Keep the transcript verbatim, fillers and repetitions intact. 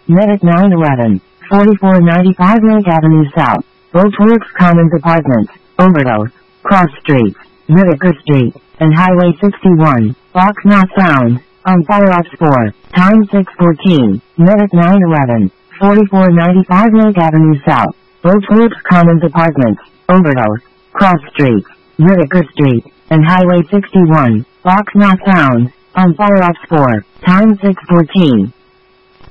Medic nine eleven, forty-four ninety-five Lake Avenue South, Boatworks Commons Apartments, Overdose, Cross Street, Whitaker Street, and Highway sixty-one, lock not found, on fire off four, time six fourteen, Medic nine eleven, forty-four ninety-five Lake Avenue South, Boatworks Commons Apartments, Overdose, Cross Street, Whitaker Street, and Highway sixty-one, lock not found, on fire off four, time six fourteen.